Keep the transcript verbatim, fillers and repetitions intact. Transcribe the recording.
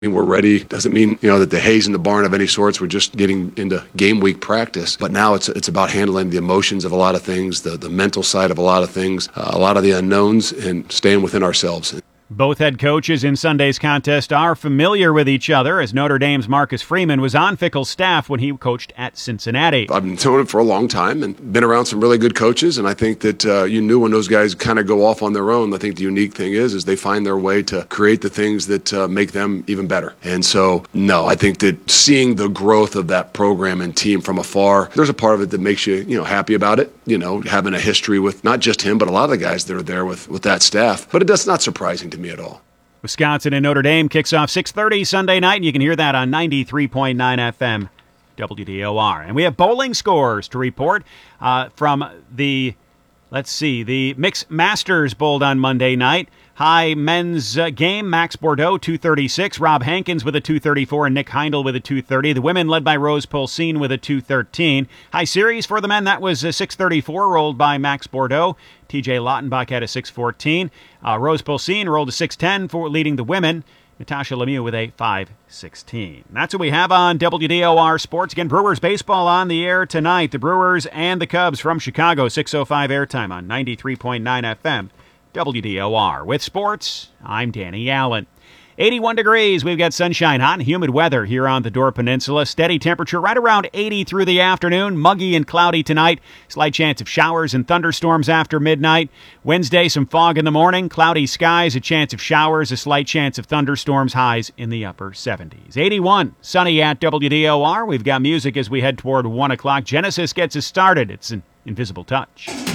mean, we're ready. Doesn't mean, you know, that the hay's in the barn of any sorts. We're just getting into game week practice. But now it's it's about handling the emotions of a lot of things, the, the mental side of a lot of things, uh, a lot of the unknowns, and staying within ourselves. Both head coaches in Sunday's contest are familiar with each other, as Notre Dame's Marcus Freeman was on Fickell's staff when he coached at Cincinnati. I've been doing it for a long time and been around some really good coaches, and I think that uh, you knew when those guys kind of go off on their own. I think the unique thing is is they find their way to create the things that uh, make them even better. And so, no, I think that seeing the growth of that program and team from afar, there's a part of it that makes you, you know, happy about it, you know, having a history with not just him, but a lot of the guys that are there with, with that staff. But it does not surprising to me at all. Wisconsin and Notre Dame kicks off six thirty Sunday night, and you can hear that on ninety-three point nine F M W D O R. And we have bowling scores to report uh, from the, let's see, the Mixed Masters bowled on Monday night. High men's uh, game, Max Bordeaux, two thirty-six. Rob Hankins with a two thirty-four and Nick Heindel with a two thirty. The women led by Rose Polsine with a two thirteen. High series for the men, that was a six thirty-four, rolled by Max Bordeaux. T J Lautenbach had a six fourteen. Uh, Rose Polsine rolled a six ten for leading the women. Natasha Lemieux with a five sixteen. That's what we have on W D O R Sports. Again, Brewers baseball on the air tonight. The Brewers and the Cubs from Chicago, six oh five airtime on ninety-three point nine F M. W D O R. With sports, I'm Danny Allen. eighty-one degrees. We've got sunshine, hot and humid weather here on the Door Peninsula. Steady temperature right around eighty through the afternoon. Muggy and cloudy tonight. Slight chance of showers and thunderstorms after midnight. Wednesday, some fog in the morning. Cloudy skies, a chance of showers, a slight chance of thunderstorms. Highs in the upper seventies. eighty-one, sunny at W D O R. We've got music as we head toward one o'clock. Genesis gets us started. It's an Invisible Touch.